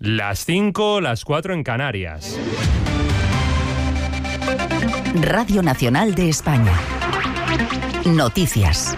Las 5, las 4 en Canarias. Radio Nacional de España. Noticias.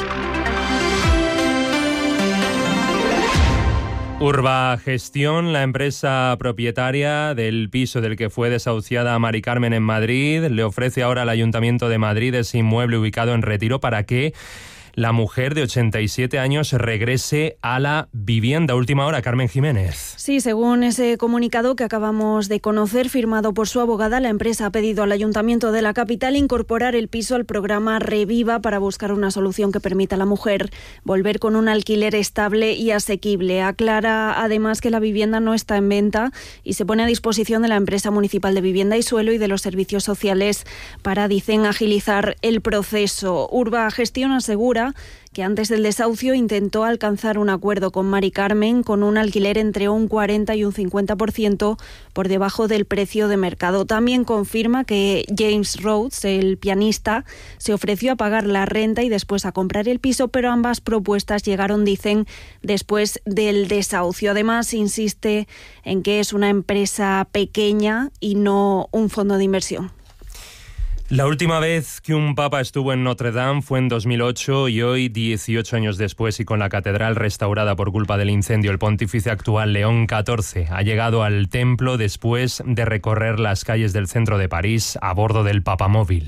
Urbagestión, la empresa propietaria del piso del que fue desahuciada Mari Carmen en Madrid, le ofrece ahora al Ayuntamiento de Madrid ese inmueble ubicado en Retiro para que la mujer de 87 años regrese a la vivienda. Última hora, Carmen Jiménez. Sí, según ese comunicado que acabamos de conocer, firmado por su abogada, la empresa ha pedido al Ayuntamiento de la capital incorporar el piso al programa Reviva para buscar una solución que permita a la mujer volver con un alquiler estable y asequible. Aclara además que la vivienda no está en venta y se pone a disposición de la empresa municipal de vivienda y suelo y de los servicios sociales para, dicen, agilizar el proceso. Urbagestión asegura que antes del desahucio intentó alcanzar un acuerdo con Mari Carmen con un alquiler entre un 40 y un 50% por debajo del precio de mercado. También confirma que James Rhodes, el pianista, se ofreció a pagar la renta y después a comprar el piso, pero ambas propuestas llegaron, dicen, después del desahucio. Además, insiste en que es una empresa pequeña y no un fondo de inversión. La última vez que un papa estuvo en Notre Dame fue en 2008 y hoy, 18 años después y con la catedral restaurada por culpa del incendio, el pontífice actual León XIV ha llegado al templo después de recorrer las calles del centro de París a bordo del papamóvil.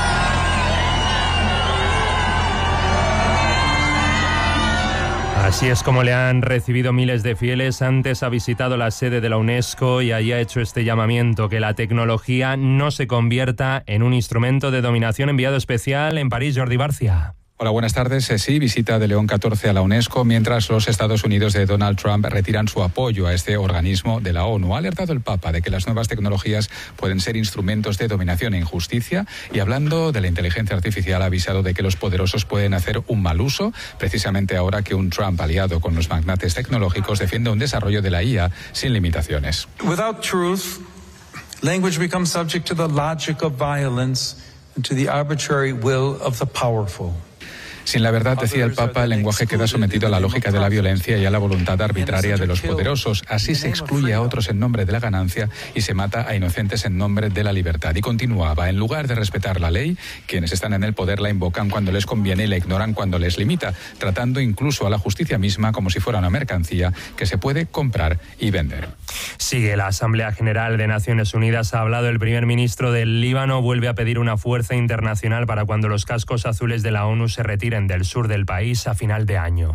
Así es como le han recibido miles de fieles. Antes ha visitado la sede de la UNESCO y allí ha hecho este llamamiento: que la tecnología no se convierta en un instrumento de dominación. Enviado especial en París, Jordi Barcia. Hola, buenas tardes. Sí, visita de León XIV a la UNESCO mientras los Estados Unidos de Donald Trump retiran su apoyo a este organismo de la ONU. Ha alertado el Papa de que las nuevas tecnologías pueden ser instrumentos de dominación e injusticia y, hablando de la inteligencia artificial, ha avisado de que los poderosos pueden hacer un mal uso, precisamente ahora que un Trump aliado con los magnates tecnológicos defiende un desarrollo de la IA sin limitaciones. Without truth, language becomes subject to the logic of violence and to the arbitrary will of the powerful. Sin la verdad, decía el Papa, el lenguaje queda sometido a la lógica de la violencia y a la voluntad arbitraria de los poderosos. Así se excluye a otros en nombre de la ganancia y se mata a inocentes en nombre de la libertad. Y continuaba: en lugar de respetar la ley, quienes están en el poder la invocan cuando les conviene y la ignoran cuando les limita, tratando incluso a la justicia misma como si fuera una mercancía que se puede comprar y vender. Sigue la Asamblea General de Naciones Unidas. Ha hablado el primer ministro del Líbano. Vuelve a pedir una fuerza internacional para cuando los cascos azules de la ONU se retiren del sur del país a final de año.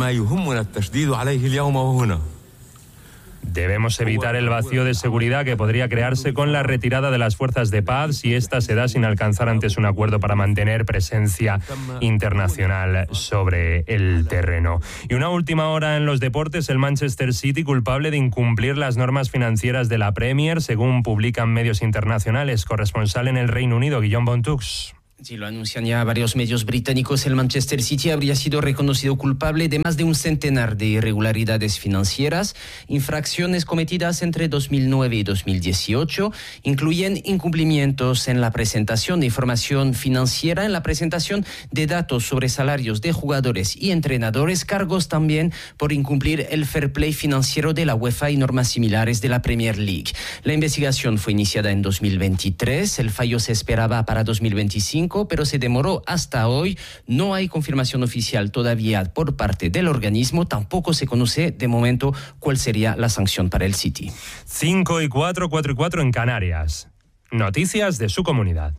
Debemos evitar el vacío de seguridad que podría crearse con la retirada de las fuerzas de paz si esta se da sin alcanzar antes un acuerdo para mantener presencia internacional sobre el terreno. Y una última hora en los deportes: el Manchester City culpable de incumplir las normas financieras de la Premier, según publican medios internacionales. Corresponsal en el Reino Unido, Guillaume Bontux. Sí, lo anuncian ya varios medios británicos. El Manchester City habría sido reconocido culpable de más de un centenar de irregularidades financieras. Infracciones cometidas entre 2009 y 2018 incluyen incumplimientos en la presentación de información financiera, en la presentación de datos sobre salarios de jugadores y entrenadores, cargos también por incumplir el fair play financiero de la UEFA y normas similares de la Premier League. La investigación fue iniciada en 2023, el fallo se esperaba para 2025, pero se demoró hasta hoy. No hay confirmación oficial todavía por parte del organismo. Tampoco se conoce de momento cuál sería la sanción para el City. 5 y 4, 4 y 4 en Canarias. Noticias de su comunidad.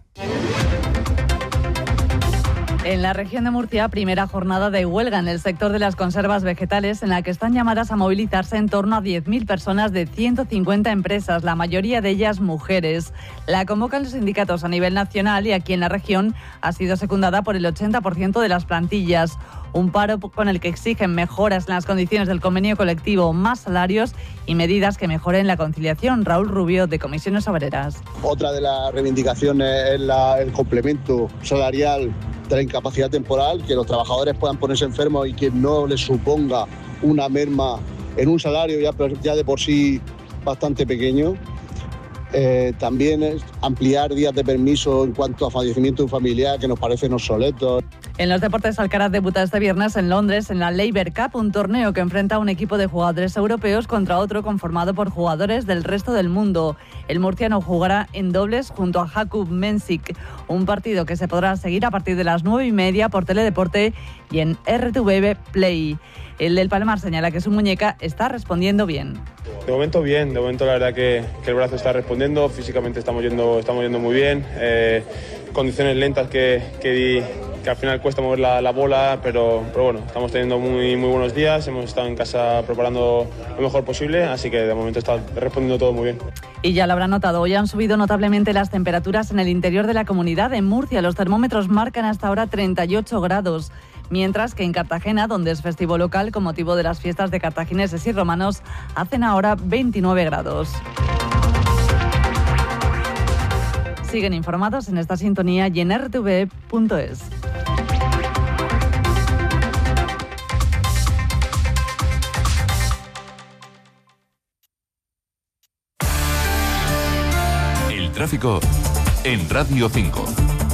En la región de Murcia, primera jornada de huelga en el sector de las conservas vegetales, en la que están llamadas a movilizarse en torno a 10.000 personas de 150 empresas, la mayoría de ellas mujeres. La convocan los sindicatos a nivel nacional y aquí en la región ha sido secundada por el 80% de las plantillas. Un paro con el que exigen mejoras en las condiciones del convenio colectivo, más salarios y medidas que mejoren la conciliación. Raúl Rubio, de Comisiones Obreras. Otra de las reivindicaciones es el complemento salarial de la incapacidad temporal, que los trabajadores puedan ponerse enfermos y que no les suponga una merma en un salario ya de por sí bastante pequeño. También es ampliar días de permiso en cuanto a fallecimiento de un familiar, que nos parecen obsoletos. En los deportes, Alcaraz debuta este viernes en Londres en la Laver Cup, un torneo que enfrenta a un equipo de jugadores europeos contra otro conformado por jugadores del resto del mundo. El murciano jugará en dobles junto a Jakub Mensik, un partido que se podrá seguir a partir de las 9:30 por Teledeporte y en RTV Play. El del Palmar señala que su muñeca está respondiendo bien. De momento bien, de momento la verdad que el brazo está respondiendo, físicamente estamos yendo muy bien, condiciones lentas que al final cuesta mover la bola, pero bueno, estamos teniendo muy buenos días, hemos estado en casa preparando lo mejor posible, así que de momento está respondiendo todo muy bien. Y ya lo habrán notado, hoy han subido notablemente las temperaturas en el interior de la comunidad. En Murcia los termómetros marcan hasta ahora 38 grados. Mientras que en Cartagena, donde es festivo local con motivo de las fiestas de cartagineses y romanos, hacen ahora 29 grados. Siguen informados en esta sintonía y en rtve.es. El tráfico en Radio 5.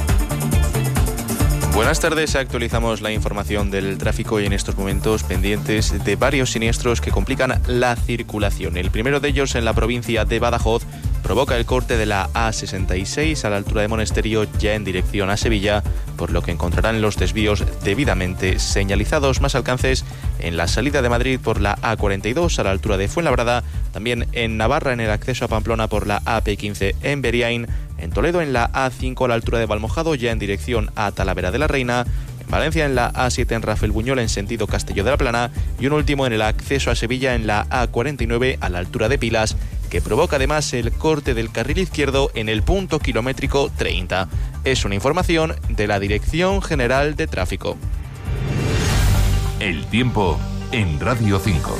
Buenas tardes, actualizamos la información del tráfico y en estos momentos pendientes de varios siniestros que complican la circulación. El primero de ellos en la provincia de Badajoz provoca el corte de la A66 a la altura de Monesterio ya en dirección a Sevilla, por lo que encontrarán los desvíos debidamente señalizados. Más alcances en la salida de Madrid por la A42 a la altura de Fuenlabrada, también en Navarra en el acceso a Pamplona por la AP15 en Beriain, en Toledo en la A5 a la altura de Valmojado ya en dirección a Talavera de la Reina, en Valencia en la A7 en Rafael Buñol en sentido Castelló de la Plana y un último en el acceso a Sevilla en la A49 a la altura de Pilas, que provoca además el corte del carril izquierdo en el punto kilométrico 30. Es una información de la Dirección General de Tráfico. El tiempo en Radio 5.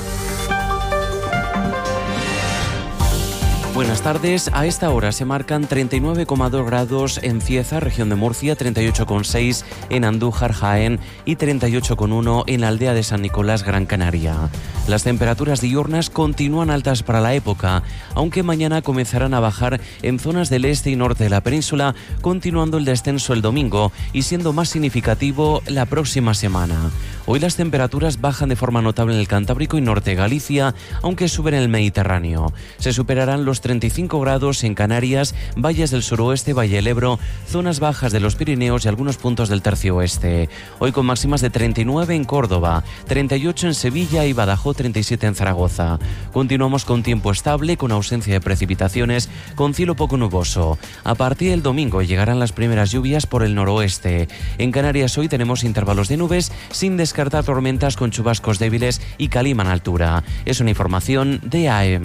Buenas tardes. A esta hora se marcan 39,2 grados en Cieza, región de Murcia, 38,6 en Andújar, Jaén y 38,1 en la aldea de San Nicolás, Gran Canaria. Las temperaturas diurnas continúan altas para la época, aunque mañana comenzarán a bajar en zonas del este y norte de la península, continuando el descenso el domingo y siendo más significativo la próxima semana. Hoy las temperaturas bajan de forma notable en el Cantábrico y norte de Galicia, aunque suben en el Mediterráneo. Se superarán los 35 grados en Canarias, valles del suroeste, Valle del Ebro, zonas bajas de los Pirineos y algunos puntos del tercio oeste. Hoy con máximas de 39 en Córdoba, 38 en Sevilla y Badajoz, 37 en Zaragoza. Continuamos con tiempo estable, con ausencia de precipitaciones, con cielo poco nuboso. A partir del domingo llegarán las primeras lluvias por el noroeste. En Canarias hoy tenemos intervalos de nubes, sin descartar tormentas con chubascos débiles y calima en altura. Es una información de AM.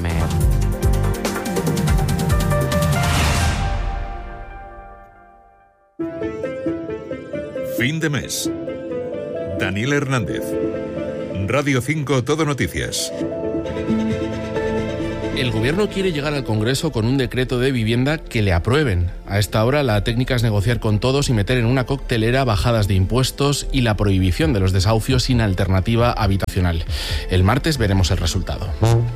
Fin de mes. Daniel Hernández. Radio 5 Todo Noticias. El Gobierno quiere llegar al Congreso con un decreto de vivienda que le aprueben. A esta hora la técnica es negociar con todos y meter en una coctelera bajadas de impuestos y la prohibición de los desahucios sin alternativa habitacional. El martes veremos el resultado.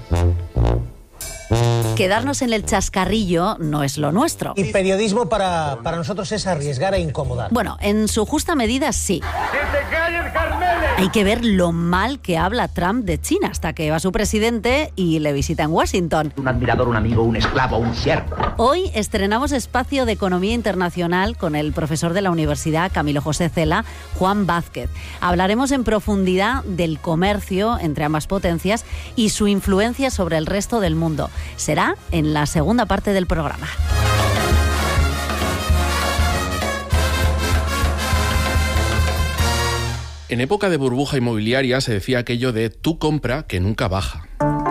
Quedarnos en el chascarrillo no es lo nuestro. Y periodismo para nosotros es arriesgar e incomodar. Bueno, en su justa medida sí. ¡Que te calles, Carmele! Hay que ver lo mal que habla Trump de China hasta que va su presidente y le visita en Washington. Un admirador, un amigo, un esclavo, un siervo. Hoy estrenamos Espacio de Economía Internacional con el profesor de la Universidad Camilo José Cela, Juan Vázquez. Hablaremos en profundidad del comercio entre ambas potencias y su influencia sobre el resto del mundo. Será en la segunda parte del programa. En época de burbuja inmobiliaria se decía aquello de tú compra que nunca baja.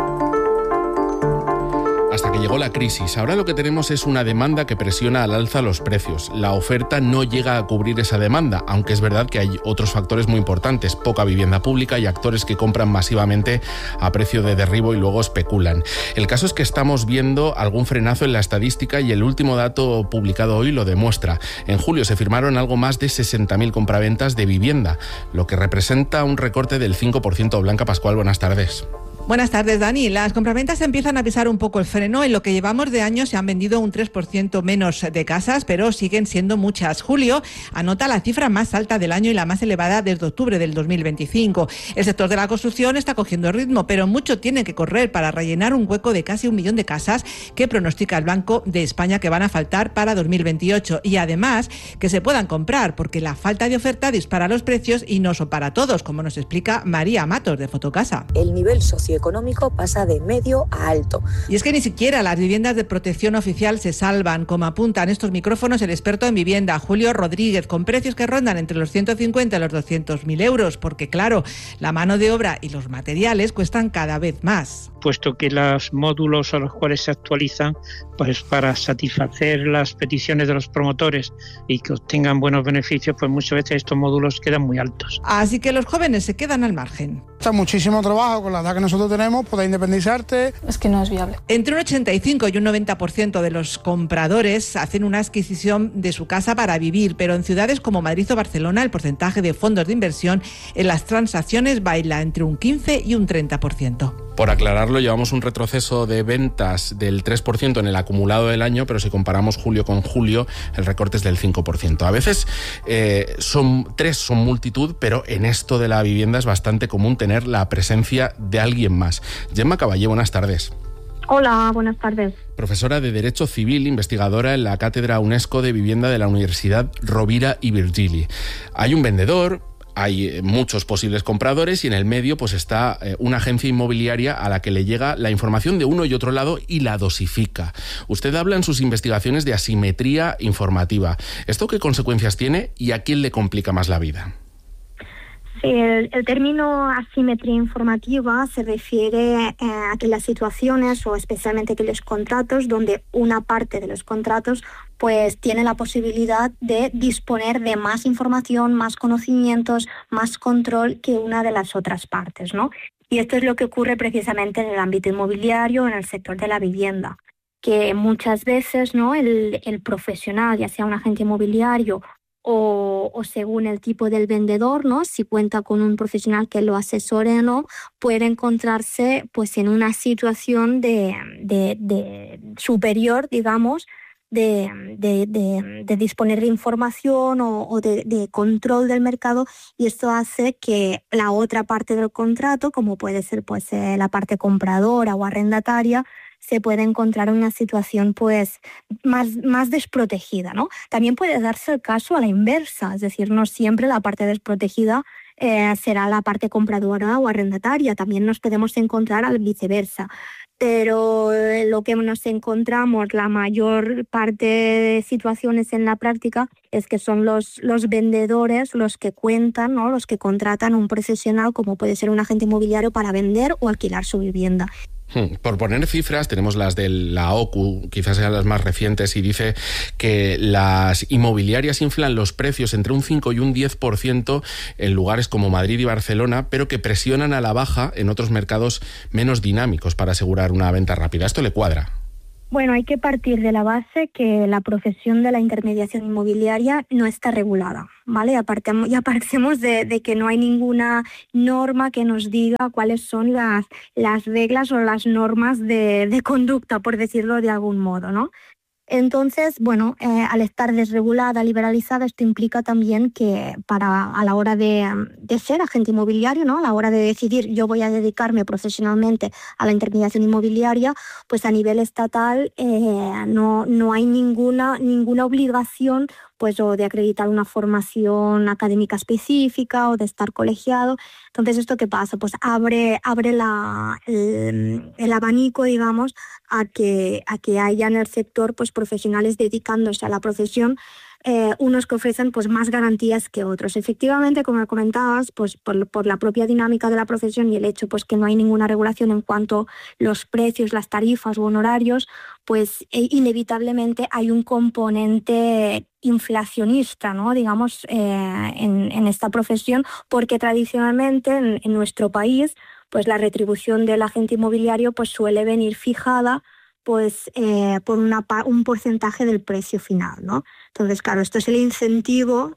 Hasta que llegó la crisis. Ahora lo que tenemos es una demanda que presiona al alza los precios. La oferta no llega a cubrir esa demanda, aunque es verdad que hay otros factores muy importantes. Poca vivienda pública y actores que compran masivamente a precio de derribo y luego especulan. El caso es que estamos viendo algún frenazo en la estadística y el último dato publicado hoy lo demuestra. En julio se firmaron algo más de 60.000 compraventas de vivienda, lo que representa un recorte del 5%. Blanca Pascual, buenas tardes. Buenas tardes, Dani. Las compraventas empiezan a pisar un poco el freno. En lo que llevamos de año se han vendido un 3% menos de casas, pero siguen siendo muchas. Julio anota la cifra más alta del año y la más elevada desde octubre del 2025. El sector de la construcción está cogiendo ritmo, pero mucho tiene que correr para rellenar un hueco de casi 1 millón de casas que pronostica el Banco de España que van a faltar para 2028. Y además que se puedan comprar, porque la falta de oferta dispara los precios y no son para todos, como nos explica María Matos de Fotocasa. El nivel socioeconómico pasa de medio a alto. Y es que ni siquiera las viviendas de protección oficial se salvan, como apunta en estos micrófonos el experto en vivienda, Julio Rodríguez, con precios que rondan entre los 150 y los 200.000 euros, porque claro, la mano de obra y los materiales cuestan cada vez más. Puesto que los módulos a los cuales se actualizan, pues para satisfacer las peticiones de los promotores y que obtengan buenos beneficios, pues muchas veces estos módulos quedan muy altos. Así que los jóvenes se quedan al margen. Está muchísimo trabajo con la edad que nosotros tenemos, poder independizarte. Es que no es viable. Entre un 85 y un 90% de los compradores hacen una adquisición de su casa para vivir, pero en ciudades como Madrid o Barcelona el porcentaje de fondos de inversión en las transacciones baila entre un 15 y un 30%. Por aclararlo, llevamos un retroceso de ventas del 3% en el acumulado del año, pero si comparamos julio con julio, el recorte es del 5%. A veces son multitud, pero en esto de la vivienda es bastante común tener la presencia de alguien más. Gemma Caballé, buenas tardes. Hola, buenas tardes. Profesora de Derecho Civil, investigadora en la Cátedra UNESCO de Vivienda de la Universidad Rovira i Virgili. Hay un vendedor, hay muchos posibles compradores y en el medio pues está una agencia inmobiliaria a la que le llega la información de uno y otro lado y la dosifica. Usted habla en sus investigaciones de asimetría informativa. ¿Esto qué consecuencias tiene y a quién le complica más la vida? Sí, el término asimetría informativa se refiere a aquellas situaciones o especialmente aquellos contratos donde una parte de los contratos pues tiene la posibilidad de disponer de más información, más conocimientos, más control que una de las otras partes, ¿no? Y esto es lo que ocurre precisamente en el ámbito inmobiliario, en el sector de la vivienda, que muchas veces, ¿no?, el profesional, ya sea un agente inmobiliario o según el tipo del vendedor, ¿no?, si cuenta con un profesional que lo asesore o no, puede encontrarse pues en una situación de superior, digamos, de disponer de información o de control del mercado, y esto hace que la otra parte del contrato, como puede ser pues la parte compradora o arrendataria, se puede encontrar en una situación pues más desprotegida, ¿no? También puede darse el caso a la inversa, es decir, no siempre la parte desprotegida será la parte compradora o arrendataria, también nos podemos encontrar al viceversa. Pero lo que nos encontramos la mayor parte de situaciones en la práctica es que son los vendedores los que cuentan, ¿no?, los que contratan a un profesional como puede ser un agente inmobiliario para vender o alquilar su vivienda. Por poner cifras, tenemos las de la OCU, quizás sean las más recientes, y dice que las inmobiliarias inflan los precios entre un 5 y un 10% en lugares como Madrid y Barcelona, pero que presionan a la baja en otros mercados menos dinámicos para asegurar una venta rápida. ¿Esto le cuadra? Bueno, hay que partir de la base que la profesión de la intermediación inmobiliaria no está regulada, ¿vale? Ya partimos de que no hay ninguna norma que nos diga cuáles son las reglas o las normas de conducta, por decirlo de algún modo, ¿no? Entonces, bueno, al estar desregulada, liberalizada, esto implica también que a la hora de ser agente inmobiliario, ¿no?, a la hora de decidir yo voy a dedicarme profesionalmente a la intermediación inmobiliaria, pues a nivel estatal no hay ninguna obligación pues o de acreditar una formación académica específica o de estar colegiado. Entonces, ¿esto qué pasa? Pues abre el abanico, digamos, a que haya en el sector pues profesionales dedicándose a la profesión, unos que ofrecen pues más garantías que otros. Efectivamente, como comentabas, pues por la propia dinámica de la profesión y el hecho pues que no hay ninguna regulación en cuanto a los precios, las tarifas o honorarios, pues inevitablemente hay un componente inflacionista, ¿no?, digamos, en esta profesión, porque tradicionalmente en nuestro país pues la retribución del agente inmobiliario pues suele venir fijada pues por un porcentaje del precio final, ¿no? Entonces, claro, esto es el incentivo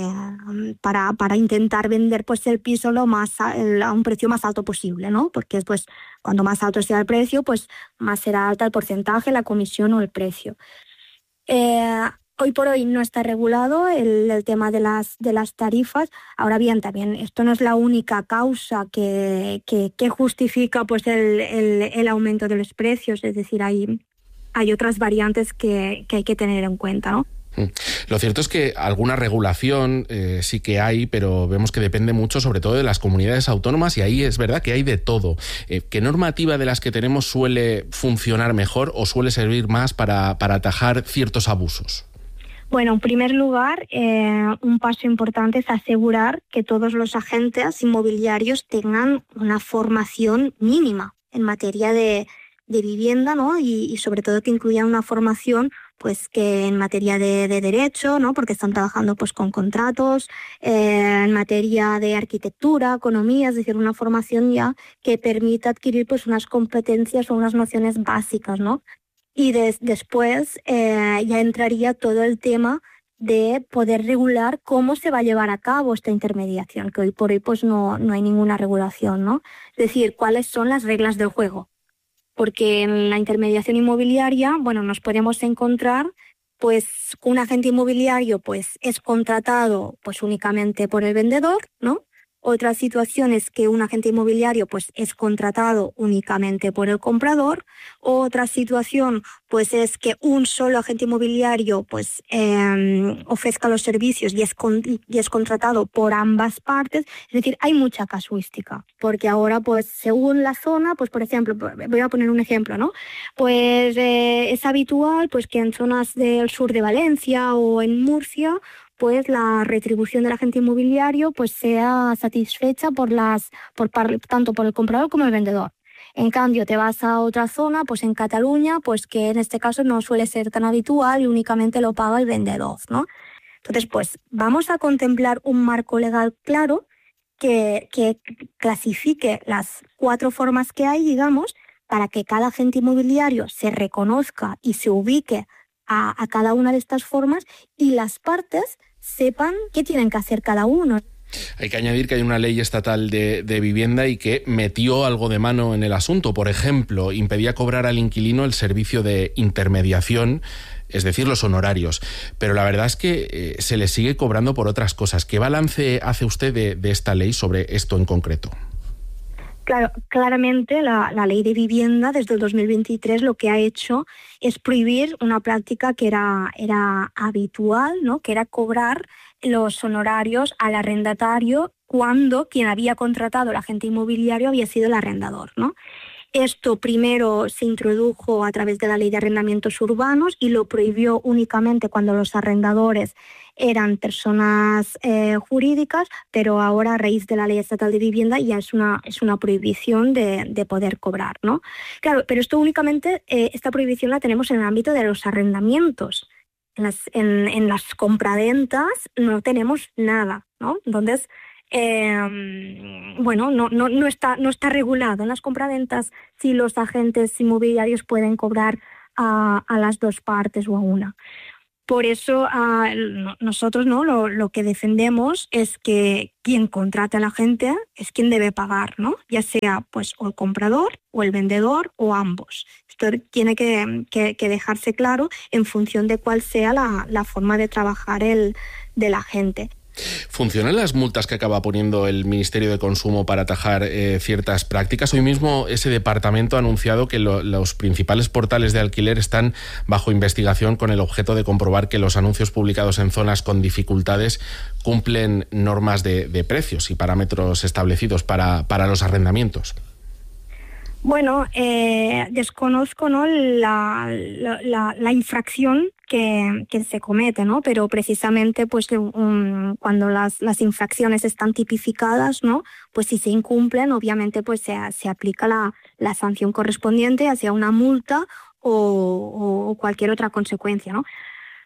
para intentar vender pues el piso a un precio más alto posible, ¿no? Porque pues cuando más alto sea el precio, pues más será alta el porcentaje, la comisión o el precio. Hoy por hoy no está regulado el tema de las tarifas. Ahora bien, también esto no es la única causa que justifica pues el aumento de los precios. Es decir, hay otras variantes que hay que tener en cuenta, ¿no? Lo cierto es que alguna regulación sí que hay, pero vemos que depende mucho sobre todo de las comunidades autónomas, y ahí es verdad que hay de todo. ¿Qué normativa de las que tenemos suele funcionar mejor o suele servir más para atajar ciertos abusos? Bueno, en primer lugar, un paso importante es asegurar que todos los agentes inmobiliarios tengan una formación mínima en materia de vivienda, ¿no? Y sobre todo que incluyan una formación pues que en materia de derecho, ¿no? Porque están trabajando pues con contratos, en materia de arquitectura, economía, es decir, una formación ya que permita adquirir pues unas competencias o unas nociones básicas, ¿no? Y después ya entraría todo el tema de poder regular cómo se va a llevar a cabo esta intermediación, que hoy por hoy pues no hay ninguna regulación, ¿no? Es decir, cuáles son las reglas del juego. Porque en la intermediación inmobiliaria, bueno, nos podemos encontrar pues un agente inmobiliario pues es contratado pues únicamente por el vendedor, ¿no? Otra situación es que un agente inmobiliario pues es contratado únicamente por el comprador. Otra situación pues es que un solo agente inmobiliario pues ofrezca los servicios y es contratado por ambas partes. Es decir, hay mucha casuística, porque ahora pues según la zona, pues por ejemplo, voy a poner un ejemplo, ¿no? Pues es habitual pues que en zonas del sur de Valencia o en Murcia pues la retribución del agente inmobiliario pues sea satisfecha tanto por el comprador como el vendedor. En cambio, te vas a otra zona, pues en Cataluña, pues que en este caso no suele ser tan habitual y únicamente lo paga el vendedor, ¿no? Entonces, pues vamos a contemplar un marco legal claro que clasifique las 4 formas que hay, digamos, para que cada agente inmobiliario se reconozca y se ubique a cada una de estas formas y las partes sepan qué tienen que hacer cada uno. Hay que añadir que hay una ley estatal de vivienda y que metió algo de mano en el asunto. Por ejemplo, impedía cobrar al inquilino el servicio de intermediación, es decir, los honorarios. Pero la verdad es que se le sigue cobrando por otras cosas. ¿Qué balance hace usted de esta ley sobre esto en concreto? Claro, claramente la ley de vivienda desde el 2023 lo que ha hecho es prohibir una práctica que era habitual, ¿no? Que era cobrar los honorarios al arrendatario cuando quien había contratado el agente inmobiliario había sido el arrendador, ¿no? Esto primero se introdujo a través de la ley de arrendamientos urbanos y lo prohibió únicamente cuando los arrendadores eran personas jurídicas, pero ahora a raíz de la ley estatal de vivienda ya es una prohibición de poder cobrar, ¿no? Claro, pero esto únicamente, esta prohibición la tenemos en el ámbito de los arrendamientos. En las compraventas no tenemos nada, ¿no? Entonces, bueno, no está regulado en las compraventas si los agentes inmobiliarios pueden cobrar a las dos partes o a una. Por eso nosotros lo que defendemos es que quien contrata a la gente es quien debe pagar, ¿no? Ya sea pues o el comprador o el vendedor o ambos. Esto tiene que dejarse claro en función de cuál sea la forma de trabajar de la gente. ¿Funcionan las multas que acaba poniendo el Ministerio de Consumo para atajar ciertas prácticas? Hoy mismo ese departamento ha anunciado que los principales portales de alquiler están bajo investigación con el objeto de comprobar que los anuncios publicados en zonas con dificultades cumplen normas de precios y parámetros establecidos para los arrendamientos. Bueno, desconozco, ¿no?, la infracción que se comete, ¿no? Pero precisamente pues cuando las infracciones están tipificadas, ¿no?, pues si se incumplen, obviamente pues se aplica la sanción correspondiente, ya sea una multa o cualquier otra consecuencia, ¿no?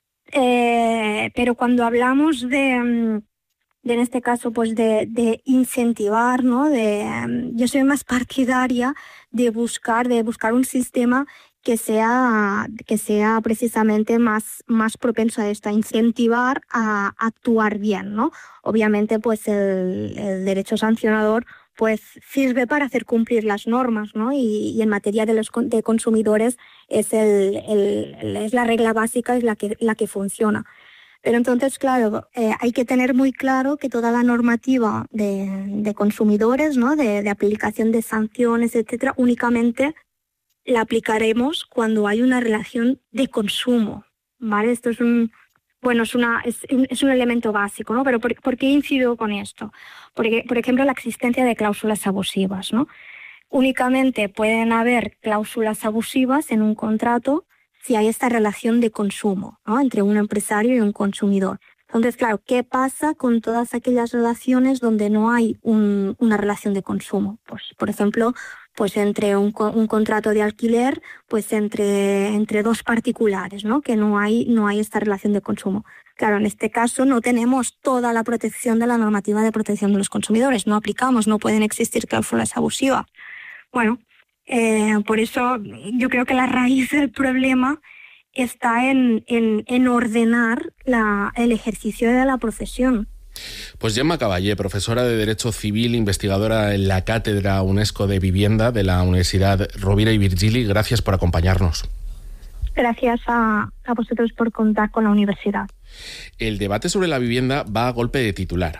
Pero cuando hablamos en este caso pues de incentivar, ¿no? Yo soy más partidaria de buscar un sistema que sea precisamente más propenso a esto, a incentivar a actuar bien, ¿no? Obviamente, pues el derecho sancionador pues sirve para hacer cumplir las normas, ¿no? Y en materia de consumidores es la regla básica, es la que funciona. Pero entonces, claro, hay que tener muy claro que toda la normativa de consumidores, ¿no? de aplicación de sanciones, etcétera, únicamente la aplicaremos cuando hay una relación de consumo, ¿vale? Esto es un elemento básico, ¿no? Pero ¿por qué incido con esto? Porque, por ejemplo, la existencia de cláusulas abusivas, ¿no? Únicamente pueden haber cláusulas abusivas en un contrato si hay esta relación de consumo, ¿no? Entre un empresario y un consumidor. Entonces, claro, ¿qué pasa con todas aquellas relaciones donde no hay una relación de consumo? Pues, por ejemplo, pues entre un contrato de alquiler, pues entre dos particulares, ¿no? Que no hay esta relación de consumo. Claro, en este caso no tenemos toda la protección de la normativa de protección de los consumidores, no pueden existir cláusulas abusivas. Bueno, por eso yo creo que la raíz del problema está en ordenar el ejercicio de la profesión. Pues Gemma Caballé, profesora de Derecho Civil, investigadora en la Cátedra UNESCO de Vivienda de la Universidad Rovira i Virgili, gracias por acompañarnos. Gracias a vosotros por contar con la universidad. El debate sobre la vivienda va a golpe de titular.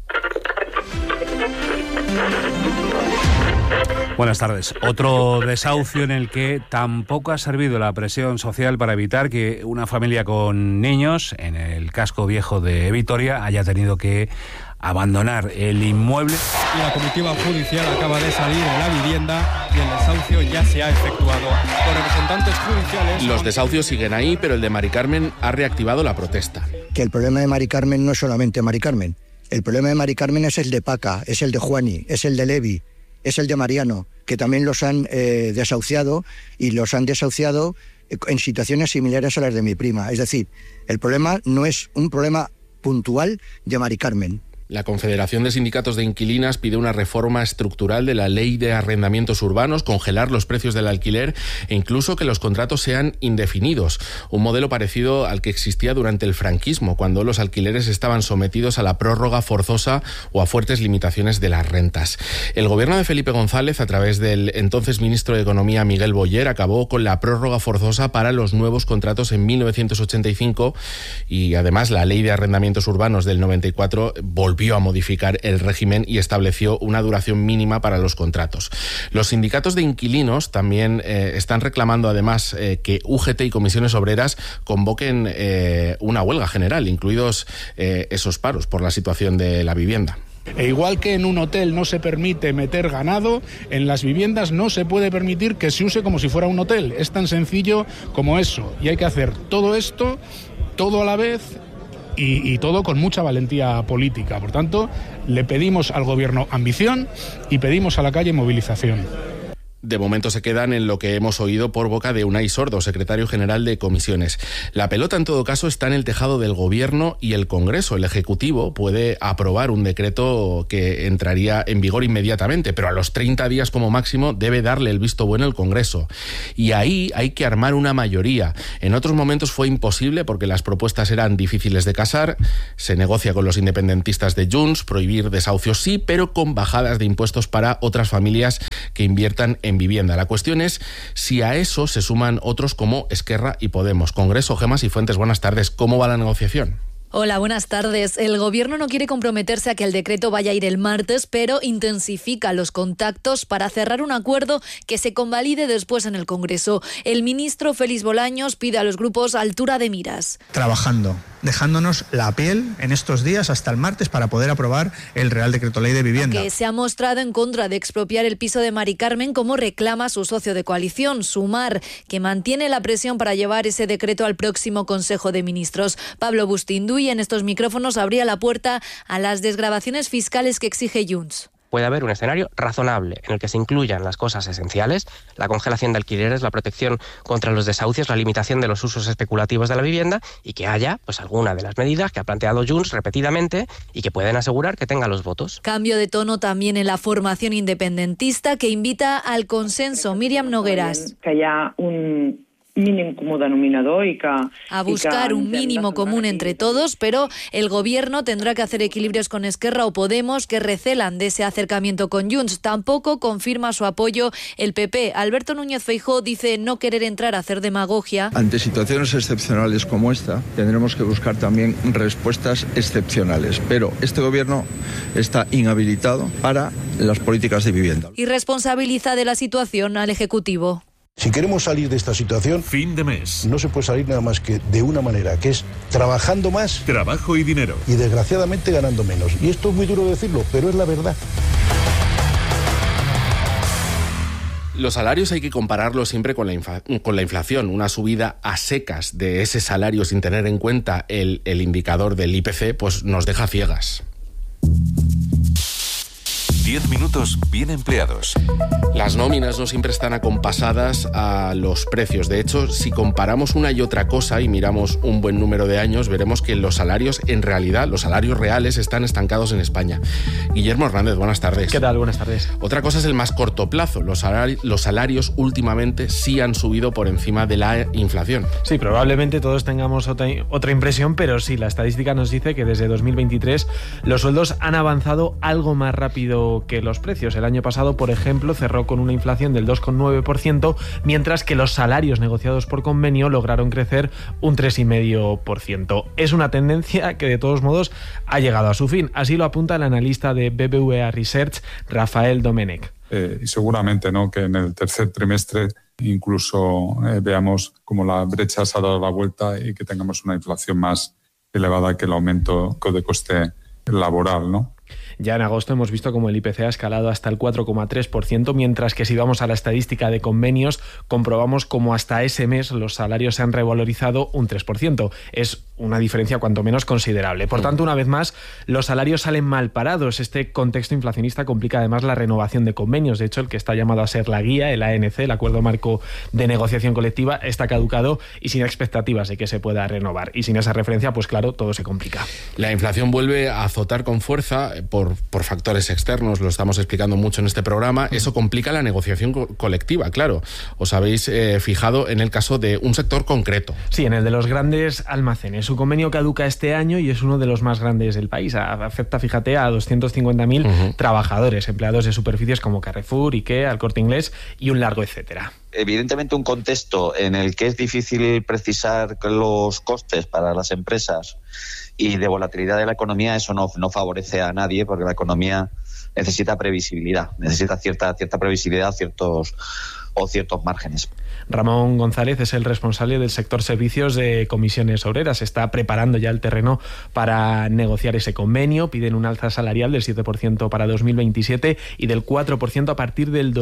Buenas tardes. Otro desahucio en el que tampoco ha servido la presión social para evitar que una familia con niños, en el casco viejo de Vitoria, haya tenido que abandonar el inmueble. La comitiva judicial acaba de salir de la vivienda y el desahucio ya se ha efectuado. Los representantes judiciales... Los desahucios siguen ahí, pero el de Mari Carmen ha reactivado la protesta. Que el problema de Mari Carmen no es solamente Mari Carmen. El problema de Mari Carmen es el de Paca, es el de Juani, es el de Levi, es el de Mariano, que también los han desahuciado, y los han desahuciado en situaciones similares a las de mi prima. Es decir, el problema no es un problema puntual de Mari Carmen. La Confederación de Sindicatos de Inquilinas pide una reforma estructural de la Ley de Arrendamientos Urbanos, congelar los precios del alquiler e incluso que los contratos sean indefinidos. Un modelo parecido al que existía durante el franquismo, cuando los alquileres estaban sometidos a la prórroga forzosa o a fuertes limitaciones de las rentas. El gobierno de Felipe González, a través del entonces ministro de Economía Miguel Boyer, acabó con la prórroga forzosa para los nuevos contratos en 1985 y además la Ley de Arrendamientos Urbanos del 94 volvió a modificar el régimen y estableció una duración mínima para los contratos. Los sindicatos de inquilinos también están reclamando además que UGT y comisiones obreras convoquen una huelga general, incluidos esos paros por la situación de la vivienda. E igual que en un hotel no se permite meter ganado, en las viviendas no se puede permitir que se use como si fuera un hotel. Es tan sencillo como eso. Y hay que hacer todo esto, todo a la vez, y todo con mucha valentía política. Por tanto, le pedimos al gobierno ambición y pedimos a la calle movilización. De momento se quedan en lo que hemos oído por boca de Unai Sordo, secretario general de comisiones. La pelota, en todo caso, está en el tejado del Gobierno y el Congreso. El Ejecutivo puede aprobar un decreto que entraría en vigor inmediatamente, pero a los 30 días como máximo debe darle el visto bueno el Congreso. Y ahí hay que armar una mayoría. En otros momentos fue imposible porque las propuestas eran difíciles de casar. Se negocia con los independentistas de Junts, prohibir desahucios sí, pero con bajadas de impuestos para otras familias que inviertan en vivienda. La cuestión es si a eso se suman otros como Esquerra y Podemos. Congreso, Gemas y Fuentes, buenas tardes. ¿Cómo va la negociación? Hola, buenas tardes. El Gobierno no quiere comprometerse a que el decreto vaya a ir el martes, pero intensifica los contactos para cerrar un acuerdo que se convalide después en el Congreso. El ministro Félix Bolaños pide a los grupos altura de miras. Trabajando, dejándonos la piel en estos días hasta el martes para poder aprobar el Real Decreto Ley de Vivienda. Que se ha mostrado en contra de expropiar el piso de Mari Carmen, como reclama su socio de coalición, Sumar, que mantiene la presión para llevar ese decreto al próximo Consejo de Ministros. Pablo Bustinduy en estos micrófonos abría la puerta a las desgravaciones fiscales que exige Junts. puede haber un escenario razonable en el que se incluyan las cosas esenciales, la congelación de alquileres, la protección contra los desahucios, la limitación de los usos especulativos de la vivienda, y que haya pues alguna de las medidas que ha planteado Junts repetidamente y que pueden asegurar que tenga los votos. Cambio de tono también en la formación independentista, que invita al consenso. Míriam Nogueras. Que hi ha un mínim comú denominador a buscar un mínimo común entre todos, pero el gobierno tendrá que hacer equilibrios con Esquerra o Podemos, que recelan de ese acercamiento con Junts. Tampoco confirma su apoyo el PP. Alberto Núñez Feijóo dice no querer entrar a hacer demagogia. Ante situaciones excepcionales como esta, tendremos que buscar también respuestas excepcionales, pero este gobierno está inhabilitado para las políticas de vivienda. Y responsabiliza de la situación al Ejecutivo. Si queremos salir de esta situación, fin de mes, no se puede salir nada más que de una manera, que es trabajando más, trabajo y dinero, y desgraciadamente ganando menos. Y esto es muy duro decirlo, pero es la verdad. Los salarios hay que compararlos siempre con la inflación. Una subida a secas de ese salario sin tener en cuenta el indicador del IPC, pues nos deja ciegas. 10 minutos bien empleados. Las nóminas no siempre están acompasadas a los precios. De hecho, si comparamos una y otra cosa y miramos un buen número de años, veremos que los salarios, en realidad, los salarios reales están estancados en España. Guillermo Hernández, buenas tardes. ¿Qué tal? Buenas tardes. Otra cosa es el más corto plazo. Los salarios últimamente sí han subido por encima de la inflación. Sí, probablemente todos tengamos otra impresión, pero sí, la estadística nos dice que desde 2023 los sueldos han avanzado algo más rápido que los precios. El año pasado, por ejemplo, cerró con una inflación del 2,9%, mientras que los salarios negociados por convenio lograron crecer un 3,5%. Es una tendencia que, de todos modos, ha llegado a su fin. Así lo apunta el analista de BBVA Research, Rafael Domenech. Y seguramente, ¿no?, que en el tercer trimestre incluso veamos como la brecha se ha dado la vuelta y que tengamos una inflación más elevada que el aumento de coste laboral, ¿no? Ya en agosto hemos visto como el IPC ha escalado hasta el 4,3%, mientras que si vamos a la estadística de convenios, comprobamos como hasta ese mes los salarios se han revalorizado un 3%. Es una diferencia cuanto menos considerable. Por tanto, una vez más, los salarios salen mal parados. Este contexto inflacionista complica además la renovación de convenios. De hecho, el que está llamado a ser la guía, el ANC, el Acuerdo Marco de Negociación Colectiva, está caducado y sin expectativas de que se pueda renovar. Y sin esa referencia, pues claro, todo se complica. La inflación vuelve a azotar con fuerza por factores externos, lo estamos explicando mucho en este programa. Eso complica la negociación colectiva, claro. Os habéis fijado en el caso de un sector concreto. Sí, en el de los grandes almacenes. Su convenio caduca este año y es uno de los más grandes del país. Afecta, fíjate, a 250.000 trabajadores, empleados de superficies como Carrefour, Ikea, El Corte Inglés y un largo etcétera. Evidentemente, un contexto en el que es difícil precisar los costes para las empresas y de volatilidad de la economía, eso no favorece a nadie, porque la economía necesita previsibilidad, necesita cierta previsibilidad, ciertos márgenes. Ramón González es el responsable del sector servicios de Comisiones Obreras. Está preparando ya el terreno para negociar ese convenio. Piden un alza salarial del 7% para 2027 y del 4% a partir del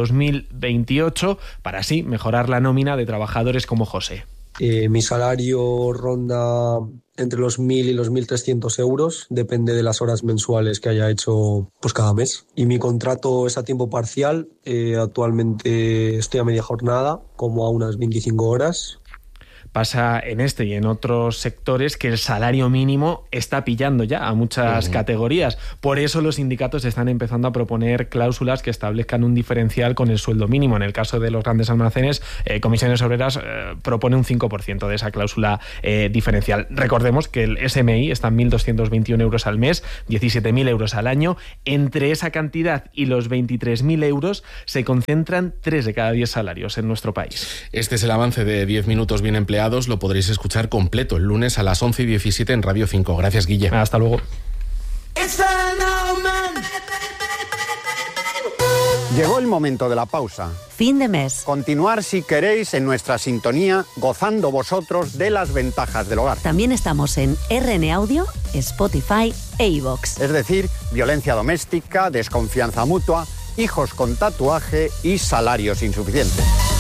2028, para así mejorar la nómina de trabajadores como José. Mi salario ronda entre los 1.000 y los 1.300 euros, depende de las horas mensuales que haya hecho pues cada mes. Y mi contrato es a tiempo parcial, actualmente estoy a media jornada, como a unas 25 horas. Pasa en este y en otros sectores que el salario mínimo está pillando ya a muchas categorías. Por eso los sindicatos están empezando a proponer cláusulas que establezcan un diferencial con el sueldo mínimo. En el caso de los grandes almacenes, Comisiones Obreras propone un 5% de esa cláusula diferencial. Recordemos que el SMI está en 1.221 euros al mes, 17.000 euros al año. Entre esa cantidad y los 23.000 euros se concentran 3 de cada 10 salarios en nuestro país. Este es el avance de 10 minutos bien empleados. Lo podréis escuchar completo el lunes a las 11:17 en Radio 5. Gracias, Guille. Hasta luego. Llegó el momento de la pausa. Fin de mes. Continuar, si queréis, en nuestra sintonía, gozando vosotros de las ventajas del hogar. También estamos en RN Audio, Spotify e iVoox. Es decir, violencia doméstica, desconfianza mutua, hijos con tatuaje y salarios insuficientes.